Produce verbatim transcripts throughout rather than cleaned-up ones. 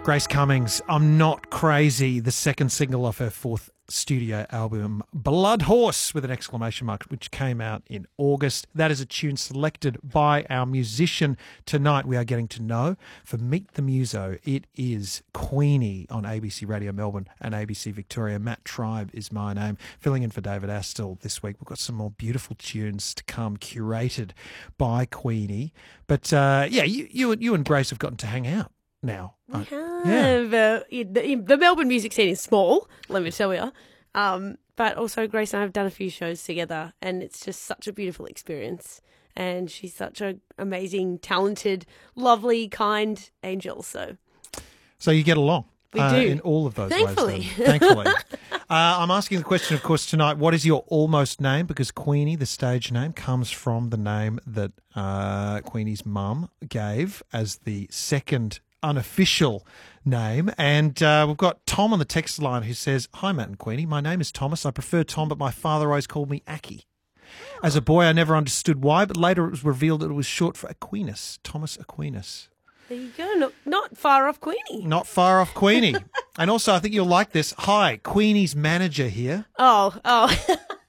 Grace Cummings, I'm Not Crazy, the second single off her fourth studio album, Blood Horse, with an exclamation mark, which came out in August. That is a tune selected by our musician tonight. We are getting to know for Meet the Muso. It is Queenie on A B C Radio Melbourne and A B C Victoria. Matt Tribe is my name. Filling in for David Astle this week. We've got some more beautiful tunes to come, curated by Queenie. But uh, yeah, you, you, you and Grace have gotten to hang out now. We Uh, have. Uh, the, the Melbourne music scene is small, let me tell you. Um, but also Grace and I have done a few shows together, and it's just such a beautiful experience. And she's such an amazing, talented, lovely, kind angel. So, So you get along. We uh, do. In all of those Thankfully. ways. then. Thankfully. uh, I'm asking the question, of course, tonight, what is your almost name? Because Queenie, the stage name, comes from the name that uh, Queenie's mum gave as the second unofficial name. And uh, we've got Tom on the text line who says, "Hi, Matt and Queenie. My name is Thomas. I prefer Tom, but my father always called me Aki. As a boy, I never understood why, but later it was revealed that it was short for Aquinas, Thomas Aquinas." there you go. Not, not far off Queenie. Not far off Queenie. And also, I think you'll like this. Hi, Queenie's manager here. Oh, oh.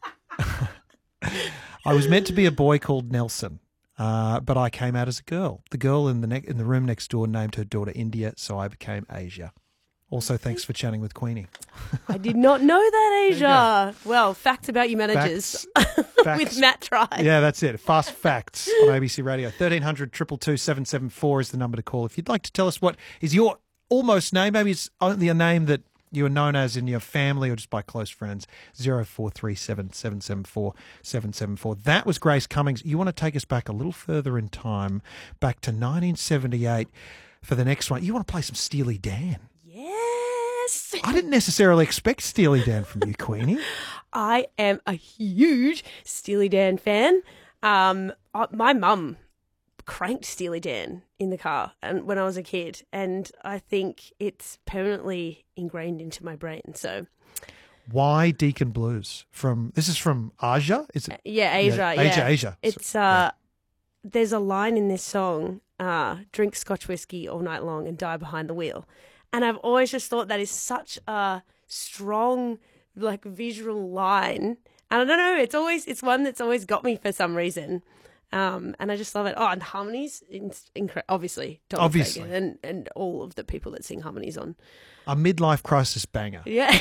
I was meant to be a boy called Nelson, uh, but I came out as a girl. The girl in the ne- in the room next door named her daughter India, so I became Asia. Also, thanks for chatting with Queenie. I did not know that, you Asia. Well, facts about your managers Facts. Facts. with Matt Tribe. Yeah, that's it. Fast Facts on A B C Radio. thirteen hundred, two two two, seven seven four is the number to call. If you'd like to tell us what is your almost name, maybe it's only a name that you are known as in your family or just by close friends, zero four three seven, seven seven four, seven seven four. That was Grace Cummings. You want to take us back a little further in time, back to nineteen seventy-eight for the next one. You want to play some Steely Dan. Yes. I didn't necessarily expect Steely Dan from you, Queenie. I am a huge Steely Dan fan. Um, I, my mum cranked Steely Dan in the car and when I was a kid, and I think it's permanently ingrained into my brain. So, Why Deacon Blues? From This is from Asia? Is it? yeah, Asia, yeah, Asia, Asia. It's uh, there's a line in this song: uh, "Drink Scotch whiskey all night long and die behind the wheel," and I've always just thought that is such a strong, like, visual line. And I don't know, it's always it's one that's always got me for some reason. Um, and I just love it. Oh, and harmonies, in, incre- obviously, Thomas Obviously. Fagan and, and all of the people that sing harmonies on. A midlife crisis banger. Yeah.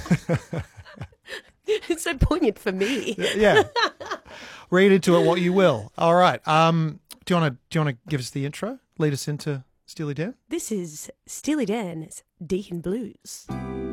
It's so poignant for me. Yeah. Read into it what you will. All right. Um, do you want to do you want to give us the intro? Lead us into Steely Dan? This is Steely Dan's Deacon Blues.